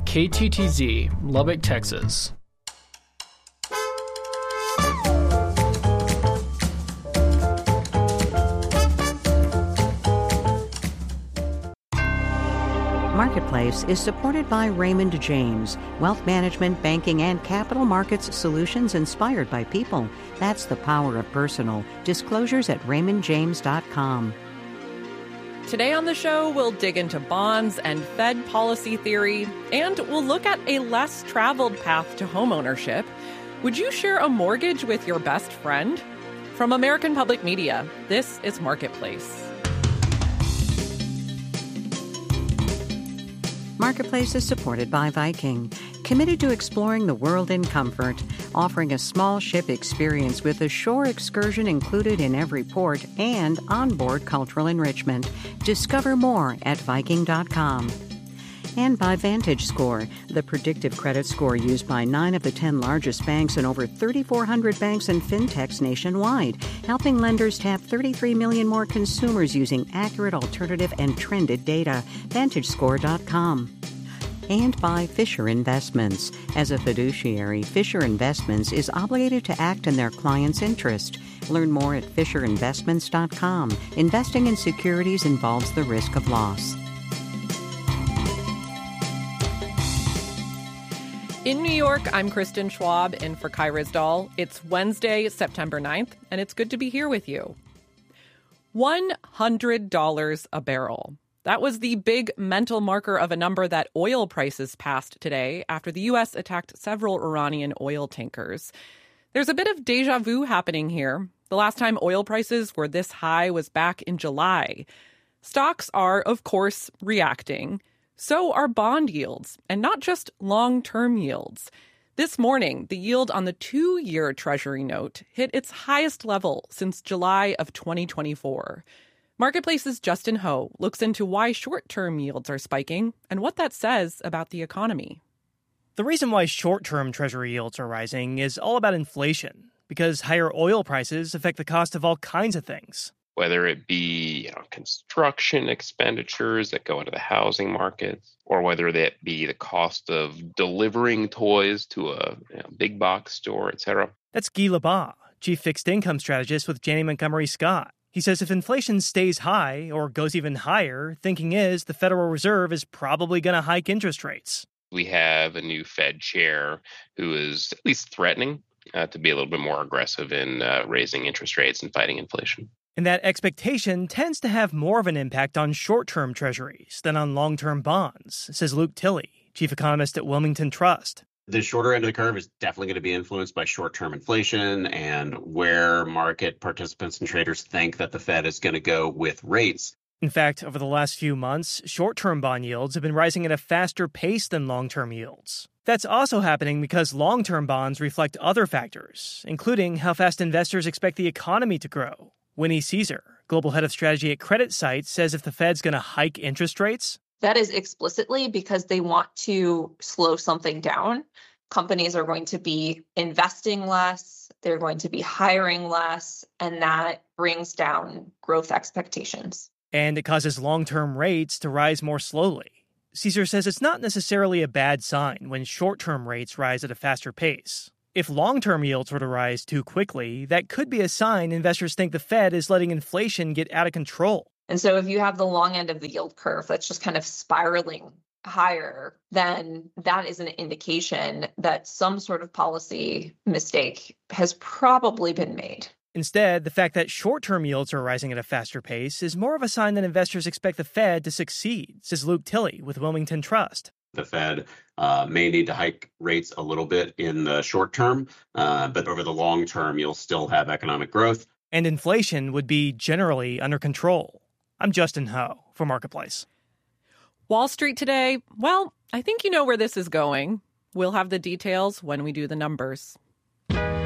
KTTZ, Lubbock, Texas. Marketplace is supported by Raymond James, wealth management, banking, and capital markets solutions inspired by people. That's the power of personal. Disclosures at raymondjames.com. Today on the show, we'll dig into bonds and Fed policy theory, and we'll look at a less traveled path to homeownership. Would you share a mortgage with your best friend? From American Public Media, this is Marketplace. Marketplace is supported by Viking, committed to exploring the world in comfort, offering a small ship experience with a shore excursion included in every port and onboard cultural enrichment. Discover more at Viking.com. And by VantageScore, the predictive credit score used by 9 of the 10 largest banks and over 3,400 banks and fintechs nationwide, helping lenders tap 33 million more consumers using accurate, alternative, and trended data. VantageScore.com. And by Fisher Investments. As a fiduciary, Fisher Investments is obligated to act in their client's interest. Learn more at FisherInvestments.com. Investing in securities involves the risk of loss. In New York, I'm Kristen Schwab in for Kai Ryssdal. It's Wednesday, September 9th, and it's good to be here with you. $100 a barrel. That was the big mental marker of a number that oil prices passed today after the U.S. attacked several Iranian oil tankers. There's a bit of deja vu happening here. The last time oil prices were this high was back in July. Stocks are, of course, reacting. So are bond yields, and not just long-term yields. This morning, the yield on the 2-year Treasury note hit its highest level since July of 2024. Marketplace's Justin Ho looks into why short-term yields are spiking and what that says about the economy. The reason why short-term Treasury yields are rising is all about inflation, because higher oil prices affect the cost of all kinds of things. Whether it be construction expenditures that go into the housing market, or whether that be the cost of delivering toys to a big box store, etc. That's Guy Lebas, chief fixed income strategist with Janney Montgomery Scott. He says if inflation stays high or goes even higher, thinking is the Federal Reserve is probably going to hike interest rates. We have a new Fed chair who is at least threatening to be a little bit more aggressive in raising interest rates and fighting inflation. And that expectation tends to have more of an impact on short-term treasuries than on long-term bonds, says Luke Tilley, chief economist at Wilmington Trust. The shorter end of the curve is definitely going to be influenced by short-term inflation and where market participants and traders think that the Fed is going to go with rates. In fact, over the last few months, short-term bond yields have been rising at a faster pace than long-term yields. That's also happening because long-term bonds reflect other factors, including how fast investors expect the economy to grow. Winnie Caesar, global head of strategy at CreditSights, says if the Fed's going to hike interest rates, that is explicitly because they want to slow something down. Companies are going to be investing less, they're going to be hiring less, and that brings down growth expectations. And it causes long-term rates to rise more slowly. Caesar says it's not necessarily a bad sign when short-term rates rise at a faster pace. If long-term yields were to rise too quickly, that could be a sign investors think the Fed is letting inflation get out of control. And so if you have the long end of the yield curve that's just kind of spiraling higher, then that is an indication that some sort of policy mistake has probably been made. Instead, the fact that short-term yields are rising at a faster pace is more of a sign that investors expect the Fed to succeed, says Luke Tilley with Wilmington Trust. The Fed may need to hike rates a little bit in the short term, but over the long term, you'll still have economic growth. And inflation would be generally under control. I'm Justin Ho for Marketplace. Wall Street today, well, I think you know where this is going. We'll have the details when we do the numbers.